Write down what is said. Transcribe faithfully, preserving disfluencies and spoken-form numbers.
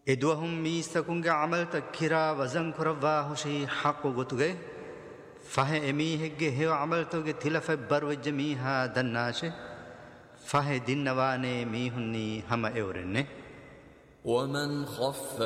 إدوهم ميستكونغ عمل تكيرا وزن كروا هشي حق وغتوغي فهي أميهج هيو عمل توغي تلف بروج ميها دناشه فهي دين نواني ميهني هم اورنه ومن خف